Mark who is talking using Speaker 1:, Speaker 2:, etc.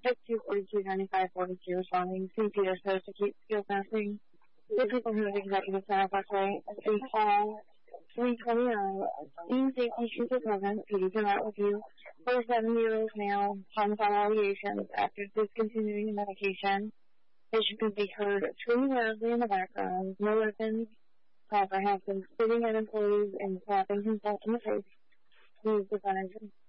Speaker 1: 5242-9542 responding to Peter Post Acute Skills Nursing. The people who have executive staff birthday, please call 329 Team Safety Shooter Program, PD come out with you for a 70-year-old male, homicidal allegations after discontinuing medication. Patient could be heard screaming loudly in the background, no weapons, has been spitting at employees and slapping himself in the face. Please defend him.